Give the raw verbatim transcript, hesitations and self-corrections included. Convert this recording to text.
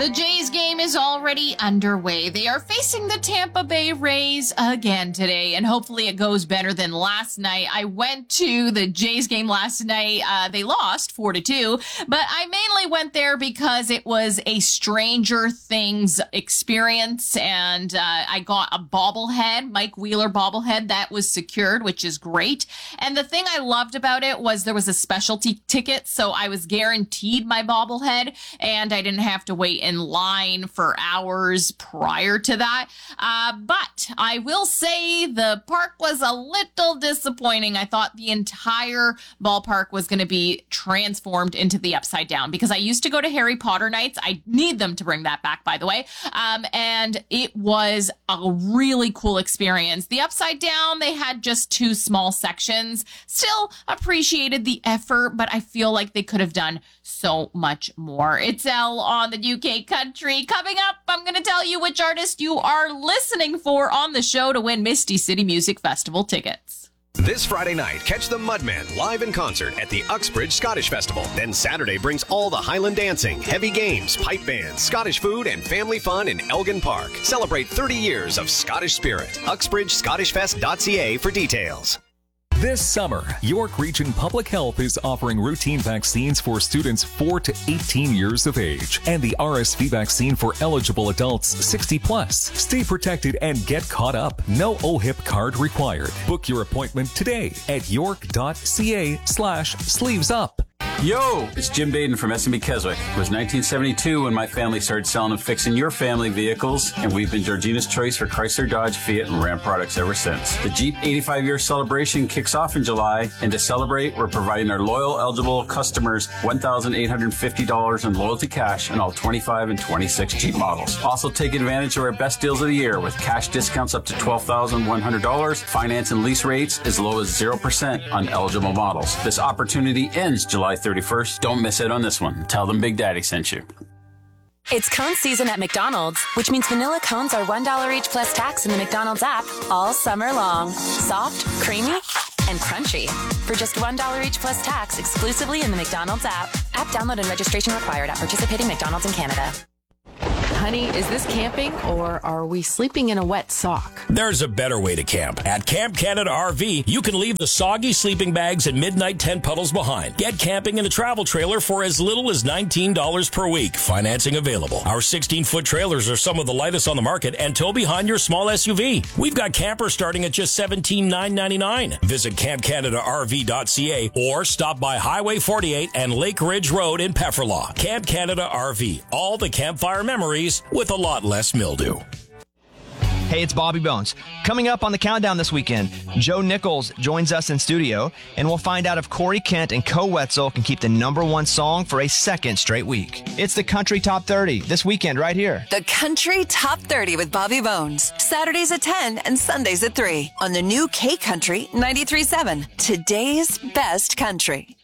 The Jays game is already underway. They are facing the Tampa Bay Rays again today, and hopefully it goes better than last night. I went to the Jays game last night. Uh, they lost four to two, but I mainly went there because it was a Stranger Things experience, and uh, I got a bobblehead, Mike Wheeler bobblehead that was secured, which is great. And the thing I loved about it was there was a specialty ticket, so I was guaranteed my bobblehead, and I didn't have to wait in line for hours prior to that. Uh, but I will say the park was a little disappointing. I thought the entire ballpark was going to be transformed into the Upside Down because I used to go to Harry Potter nights. I need them to bring that back, by the way. Um, and it was a really cool experience. The Upside Down, they had just two small sections. Still appreciated the effort, but I feel like they could have done so much more. It's Elle on the U K Country. Coming up, I'm going to tell you which artist you are listening for on the show to win Misty City Music Festival tickets. This Friday night, catch the Mudmen live in concert at the Uxbridge Scottish Festival. Then Saturday brings all the Highland dancing, heavy games, pipe bands, Scottish food, and family fun in Elgin Park. Celebrate thirty years of Scottish spirit. uxbridge scottish fest dot c a for details. This summer, York Region Public Health is offering routine vaccines for students four to eighteen years of age and the R S V vaccine for eligible adults sixty plus. Stay protected and get caught up. No O H I P card required. Book your appointment today at york.ca slash sleeves up. Yo, it's Jim Baden from S and B Keswick. It was nineteen seventy-two when my family started selling and fixing your family vehicles, and we've been Georgina's choice for Chrysler, Dodge, Fiat, and Ram products ever since. The Jeep eighty-five year celebration kicks off in July, and to celebrate, we're providing our loyal, eligible customers one thousand eight hundred fifty dollars in loyalty cash on all twenty-five and twenty-six Jeep models. Also, take advantage of our best deals of the year with cash discounts up to twelve thousand one hundred dollars, finance and lease rates as low as zero percent on eligible models. This opportunity ends July thirty-first. Don't miss out on this one. Tell them Big Daddy sent you. It's cone season at McDonald's, which means vanilla cones are one dollar each plus tax in the McDonald's app all summer long. Soft, creamy, and crunchy. For just one dollar each plus tax exclusively in the McDonald's app. App download and registration required at participating McDonald's in Canada. Honey, is this camping or are we sleeping in a wet sock? There's a better way to camp. At Camp Canada R V, you can leave the soggy sleeping bags and midnight tent puddles behind. Get camping in a travel trailer for as little as nineteen dollars per week. Financing available. Our sixteen foot trailers are some of the lightest on the market and tow behind your small S U V. We've got campers starting at just seventeen thousand nine hundred ninety-nine dollars. Visit camp canada r v dot c a or stop by Highway forty-eight and Lake Ridge Road in Pefferlaw. Camp Canada R V. All the campfire memories with a lot less mildew. Hey, it's Bobby Bones. Coming up on the countdown this weekend, Joe Nichols joins us in studio, and we'll find out if Corey Kent and Co Wetzel can keep the number one song for a second straight week. It's the Country Top thirty this weekend right here. The Country Top thirty with Bobby Bones. Saturdays at ten and Sundays at three on the new K Country ninety-three point seven. Today's best country.